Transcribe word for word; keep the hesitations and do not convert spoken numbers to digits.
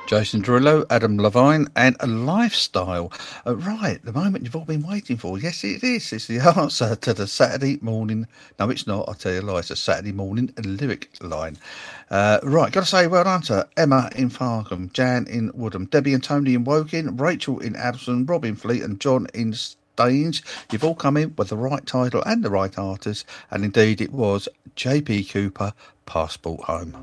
Jason Derulo, Adam Levine, and a lifestyle. Uh, right, the moment you've all been waiting for. Yes, it is. It's the answer to the Saturday morning. No, it's not. I'll tell you a lie. It's a Saturday morning lyric line. Uh, right, got to say well done to Emma in Farnham, Jan in Woodham, Debbie and Tony in Woking, Rachel in Abson, Rob in Fleet, and John in Staines. You've all come in with the right title and the right artist, and indeed it was J P Cooper, Passport Home.